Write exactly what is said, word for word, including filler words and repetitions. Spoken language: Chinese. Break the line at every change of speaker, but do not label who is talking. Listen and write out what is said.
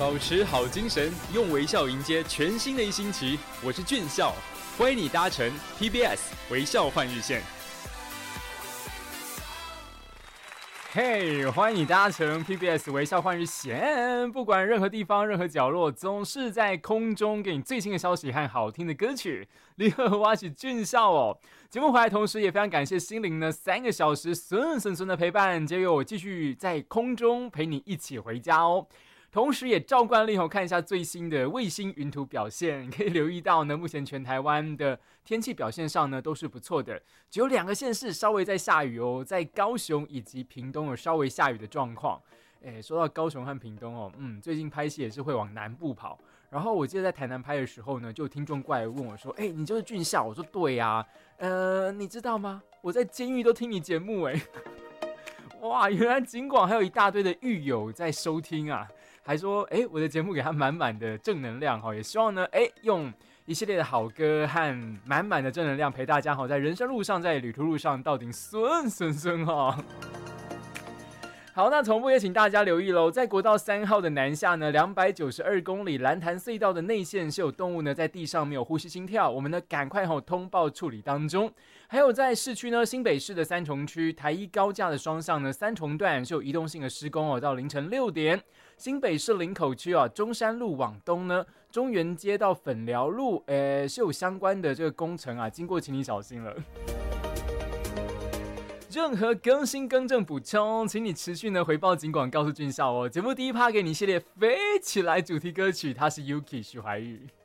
保持好精神，用微笑迎接全新的一星期。我是俊孝，欢迎你搭乘 P B S 微笑换日线。
嘿、hey, 欢迎你搭乘 P B S 微笑换日线，不管任何地方、任何角落，总是在空中给你最新的消息和好听的歌曲。你好，我是俊孝哦。节目回来同时，也非常感谢心灵呢三个小时顺顺顺的陪伴，结果我继续在空中陪你一起回家哦。同时也照惯例看一下最新的卫星云图表现，可以留意到呢，目前全台湾的天气表现上呢都是不错的，只有两个县市稍微在下雨哦，在高雄以及屏东有稍微下雨的状况。诶，说到高雄和屏东哦，嗯，最近拍戏也是会往南部跑。然后我记得在台南拍的时候呢，就有听众过来问我说：“哎，你就是俊孝？”我说：“对啊，呃，你知道吗？我在监狱都听你节目哎。”哇，原来警广还有一大堆的狱友在收听啊！还说，哎，我的节目给他满满的正能量哈，也希望呢，哎，用一系列的好歌和满满的正能量陪大家哈，在人生路上，在旅途路上到底顺顺顺哈。好，那同步也请大家留意喽，在国道三号的南下呢，两百九十二公里蓝潭隧道的内线是有动物呢在地上没有呼吸心跳，我们呢赶快吼通报处理当中。还有在市区呢，新北市的三重区台一高架的双向呢三重段是有移动性的施工哦，到凌晨六点。新北市林口区啊，中山路往东呢，中原街到粉寮路，呃是有相关的这个工程啊，经过请你小心了。任何更新更正补充，请你持续呢回报警广告诉俊孝哦。节目第一趴给你一系列飞起来主题歌曲，它是 Yuki 许怀玉。